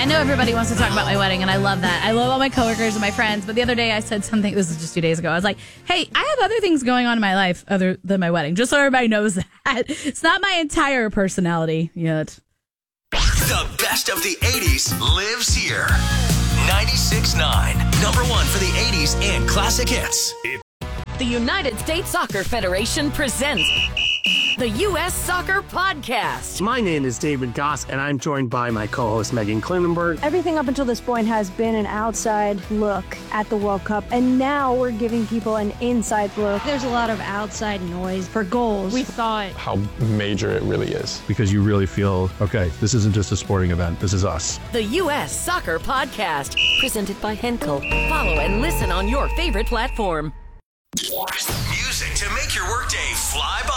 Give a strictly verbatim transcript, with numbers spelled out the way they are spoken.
know everybody wants to talk about my wedding, and I love that. I love all my coworkers and my friends. But the other day I said something, this was just two days ago. I was like, hey, I have other things going on in my life other than my wedding. Just so everybody knows that. It's not my entire personality yet. The best of the eighties lives here. ninety-six point nine, number one for the eighties and classic hits. The United States Soccer Federation presents the U S Soccer Podcast. My name is David Goss, and I'm joined by my co-host Megan Klinenberg. Everything up until this point has been an outside look at the World Cup, and now we're giving people an inside look. There's a lot of outside noise for goals. We saw it. How major it really is. Because you really feel, okay, this isn't just a sporting event, this is us. The U S Soccer Podcast, presented by Henkel. Follow and listen on your favorite platform. Music to make your workday fly by.